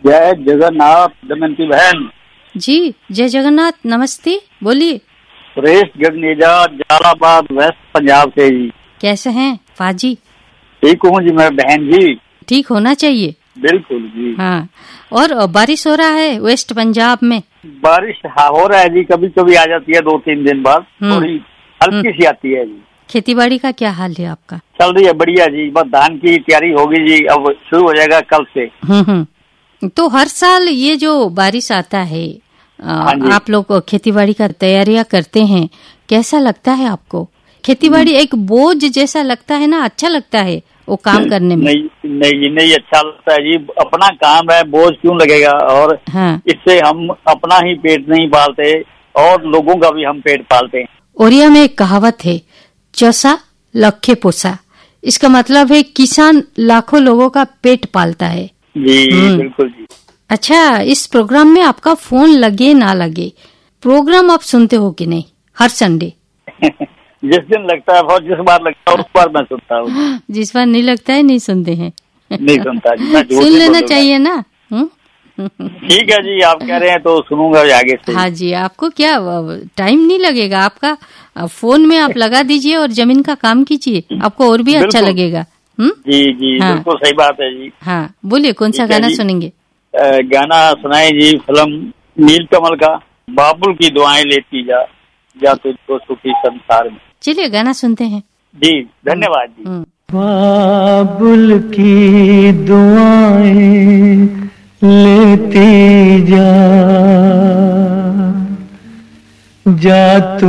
जय जगन्नाथ दमयंती बहन। जी जय जगन्नाथ, नमस्ते, बोलिए। सुरेश गगनेजा, जलालाबाद, वेस्ट पंजाब से जी। कैसे हैं फाजी? ठीक हूँ जी मैं बहन जी। ठीक होना चाहिए। बिल्कुल जी। हाँ, और बारिश हो रहा है वेस्ट पंजाब में? बारिश हो रहा है जी, कभी कभी आ जाती है 2-3 दिन बाद, थोड़ी हल्की सी आती है जी। खेती बाड़ी का क्या हाल है आपका? चल रही है बढ़िया जी, बस धान की तैयारी होगी जी, अब शुरू हो जाएगा कल से। तो हर साल ये जो बारिश आता है, आप लोग खेती बाड़ी का तैयारियां करते हैं, कैसा लगता है आपको? खेती बाड़ी एक बोझ जैसा लगता है ना, अच्छा लगता है वो काम करने में? नहीं अच्छा लगता है जी, अपना काम है, बोझ क्यों लगेगा। और इससे हम अपना ही पेट नहीं पालते और लोगों का भी हम पेट पालते हैं। ओरिया में एक कहावत है, चौसा लखे पोसा। इसका मतलब है किसान लाखों लोगों का पेट पालता है जी। बिल्कुल जी। अच्छा, इस प्रोग्राम में आपका फोन लगे ना लगे, प्रोग्राम आप सुनते हो कि नहीं हर संडे? जिस दिन लगता है और जिस बार लगता है उस बार मैं सुनता हूँ। जिस बार नहीं लगता है नहीं सुनते हैं। नहीं सुनता जी, सुन लेना चाहिए ना। ठीक है जी, आप कह रहे हैं तो सुनूंगा आगे से। हाँ जी, आपको क्या टाइम नहीं लगेगा, आपका फोन में आप लगा दीजिए और जमीन का काम कीजिए, आपको और भी अच्छा लगेगा। जी जी हाँ। बिल्कुल सही बात है जी। हाँ बोलिए, कौन सा गाना सुनेंगे? गाना सुनाए जी, फिल्म नीलकमल का बाबुल की दुआएं लेती जा तुझको सुखी संसार में। चलिए गाना सुनते हैं जी, धन्यवाद जी। बाबुल की दुआएं लेती जा तू